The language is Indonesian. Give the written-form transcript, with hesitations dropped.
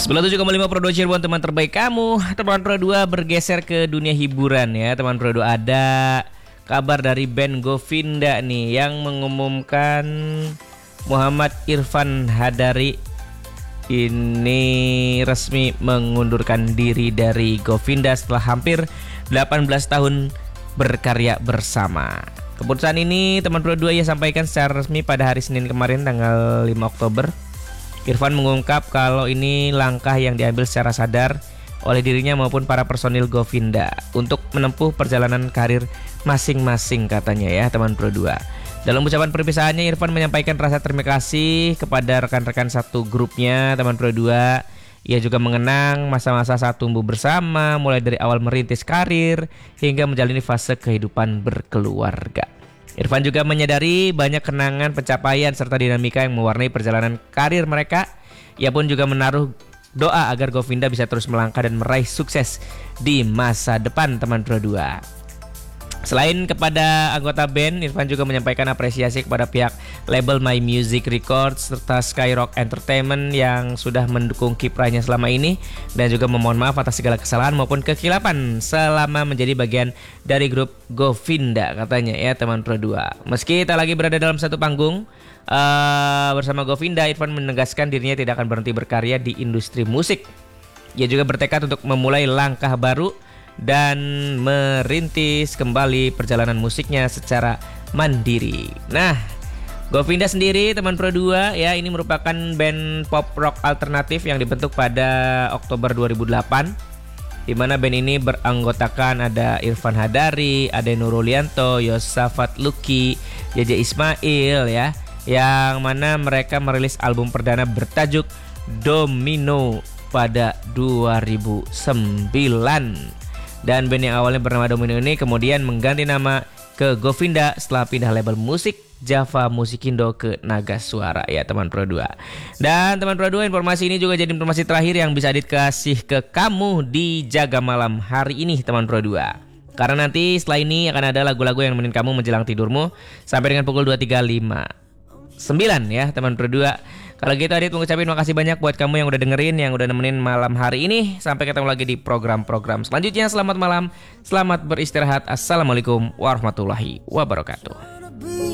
97,5 Pro 2 Cirebon, teman terbaik kamu. Teman Pro 2 bergeser ke dunia hiburan ya. Teman Pro 2, ada kabar dari band Govinda nih yang mengumumkan Muhammad Irfan Hadari ini resmi mengundurkan diri dari Govinda setelah hampir 18 tahun berkarya bersama. Keputusan ini teman Pro 2 ia sampaikan secara resmi pada hari Senin kemarin tanggal 5 Oktober. Irfan mengungkap kalau ini langkah yang diambil secara sadar oleh dirinya maupun para personil Govinda untuk menempuh perjalanan karir masing-masing, katanya ya teman Pro 2. Dalam ucapan perpisahannya, Irfan menyampaikan rasa terima kasih kepada rekan-rekan satu grupnya teman Pro 2. Ia juga mengenang masa-masa saat tumbuh bersama, mulai dari awal merintis karir hingga menjalani fase kehidupan berkeluarga. Irfan juga menyadari banyak kenangan, pencapaian, serta dinamika yang mewarnai perjalanan karir mereka. Ia pun juga menaruh doa agar Govinda bisa terus melangkah dan meraih sukses di masa depan teman Pro 2. Selain kepada anggota band, Irfan juga menyampaikan apresiasi kepada pihak label My Music Records serta Skyrock Entertainment yang sudah mendukung kiprahnya selama ini, dan juga memohon maaf atas segala kesalahan maupun kekilapan selama menjadi bagian dari grup Govinda, katanya ya teman Pro 2. Meski tak lagi berada dalam satu panggung bersama Govinda, Irfan menegaskan dirinya tidak akan berhenti berkarya di industri musik. Ia juga bertekad untuk memulai langkah baru dan merintis kembali perjalanan musiknya secara mandiri. Nah, Govinda sendiri teman Pro 2 ya, ini merupakan band pop rock alternatif yang dibentuk pada Oktober 2008, di mana band ini beranggotakan ada Irfan Hadari, ada Nurulianto, Yosafat Luki, JJ Ismail ya, yang mana mereka merilis album perdana bertajuk Domino pada 2009. Dan band yang awalnya bernama Domino ini kemudian mengganti nama ke Govinda setelah pindah label musik Java Musikindo ke Naga Suara ya teman Pro 2. Dan teman Pro 2, informasi ini juga jadi informasi terakhir yang bisa Adit kasih ke kamu di Jaga Malam hari ini teman Pro 2. Karena nanti setelah ini akan ada lagu-lagu yang nemenin kamu menjelang tidurmu sampai dengan pukul 23.59 ya teman Pro 2. Kalau gitu Adit mengucapkan makasih banyak buat kamu yang udah dengerin, yang udah nemenin malam hari ini. Sampai ketemu lagi di program-program selanjutnya. Selamat malam, selamat beristirahat. Assalamualaikum warahmatullahi wabarakatuh.